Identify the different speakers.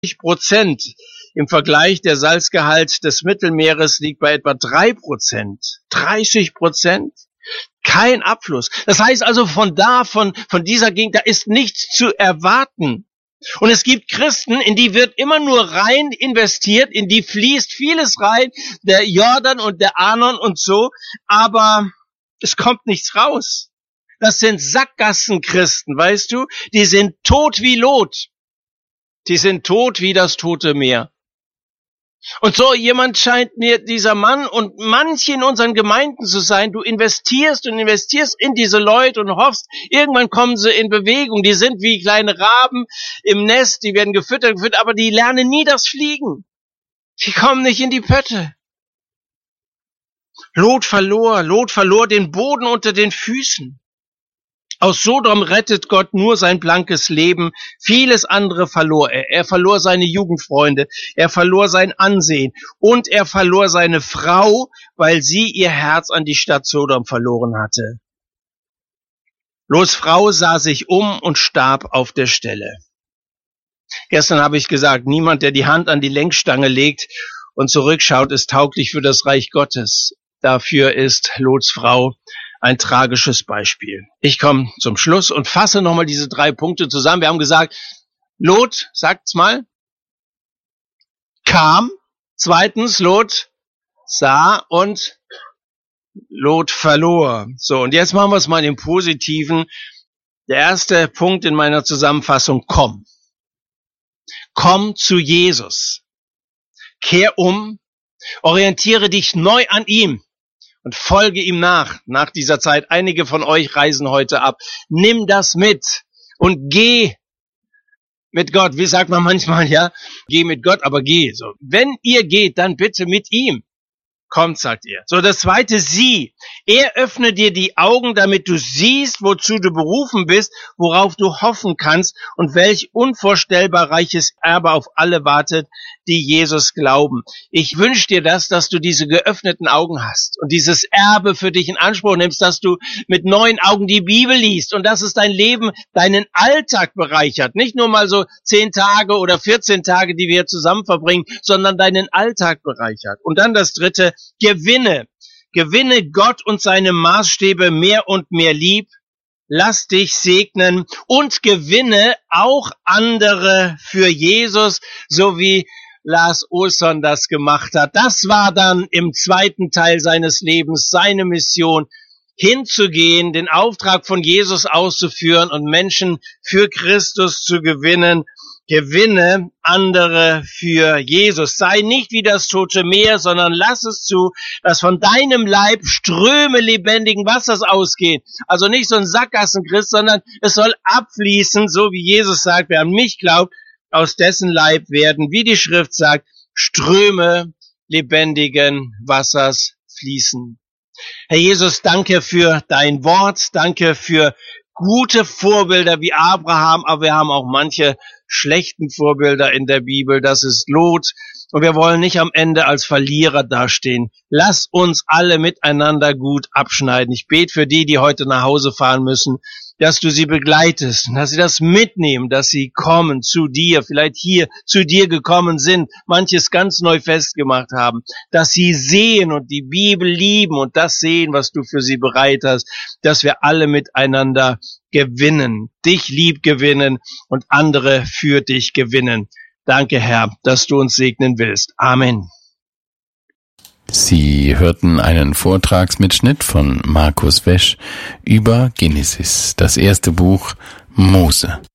Speaker 1: 30%. Im Vergleich der Salzgehalt des Mittelmeeres liegt bei etwa 3%. 30%? Kein Abfluss. Das heißt also von dieser Gegend, da ist nichts zu erwarten. Und es gibt Christen, in die wird immer nur rein investiert, in die fließt vieles rein, der Jordan und der Arnon und so, aber es kommt nichts raus. Das sind Sackgassenchristen, weißt du? Die sind tot wie Lot. Die sind tot wie das Tote Meer. Und so jemand scheint mir dieser Mann und manche in unseren Gemeinden zu sein. Du investierst und investierst in diese Leute und hoffst, irgendwann kommen sie in Bewegung. Die sind wie kleine Raben im Nest, die werden gefüttert, aber die lernen nie das Fliegen. Die kommen nicht in die Pötte. Lot verlor den Boden unter den Füßen. Aus Sodom rettet Gott nur sein blankes Leben. Vieles andere verlor er. Er verlor seine Jugendfreunde. Er verlor sein Ansehen. Und er verlor seine Frau, weil sie ihr Herz an die Stadt Sodom verloren hatte. Lots Frau sah sich um und starb auf der Stelle. Gestern habe ich gesagt, niemand, der die Hand an die Lenkstange legt und zurückschaut, ist tauglich für das Reich Gottes. Dafür ist Lots Frau ein tragisches Beispiel. Ich komme zum Schluss und fasse nochmal diese 3 Punkte zusammen. Wir haben gesagt, Lot, sagt's mal, kam. Zweitens, Lot sah und Lot verlor. So, und jetzt machen wir es mal im Positiven. Der erste Punkt in meiner Zusammenfassung, komm. Komm zu Jesus. Kehr um, orientiere dich neu an ihm. Und folge ihm nach dieser Zeit. Einige von euch reisen heute ab. Nimm das mit und geh mit Gott. Wie sagt man manchmal, ja? Geh mit Gott, aber geh. So. Wenn ihr geht, dann bitte mit ihm. Kommt, sagt er. So, das zweite, sieh. Er öffnet dir die Augen, damit du siehst, wozu du berufen bist, worauf du hoffen kannst und welch unvorstellbar reiches Erbe auf alle wartet, die Jesus glauben. Ich wünsche dir das, dass du diese geöffneten Augen hast und dieses Erbe für dich in Anspruch nimmst, dass du mit neuen Augen die Bibel liest und dass es dein Leben, deinen Alltag bereichert. Nicht nur mal so 10 Tage oder 14 Tage, die wir hier zusammen verbringen, sondern deinen Alltag bereichert. Und dann das dritte, gewinne Gott und seine Maßstäbe mehr und mehr lieb. Lass dich segnen und gewinne auch andere für Jesus, so wie Lars Olsson das gemacht hat. Das war dann im zweiten Teil seines Lebens seine Mission, hinzugehen, den Auftrag von Jesus auszuführen und Menschen für Christus zu gewinnen. Gewinne andere für Jesus. Sei nicht wie das Tote Meer, sondern lass es zu, dass von deinem Leib Ströme lebendigen Wassers ausgehen. Also nicht so ein Sackgassenchrist, sondern es soll abfließen, so wie Jesus sagt, wer an mich glaubt, aus dessen Leib werden, wie die Schrift sagt, Ströme lebendigen Wassers fließen. Herr Jesus, danke für dein Wort, danke für gute Vorbilder wie Abraham, aber wir haben auch manche schlechten Vorbilder in der Bibel, das ist Lot, und wir wollen nicht am Ende als Verlierer dastehen. Lass uns alle miteinander gut abschneiden. Ich bete für die heute nach Hause fahren müssen, dass du sie begleitest, dass sie das mitnehmen, dass sie kommen zu dir, vielleicht hier zu dir gekommen sind, manches ganz neu festgemacht haben, dass sie sehen und die Bibel lieben und das sehen, was du für sie bereit hast, dass wir alle miteinander gewinnen, dich lieb gewinnen und andere für dich gewinnen. Danke, Herr, dass du uns segnen willst. Amen.
Speaker 2: Sie hörten einen Vortragsmitschnitt von Markus Wesch über Genesis, das erste Buch Mose.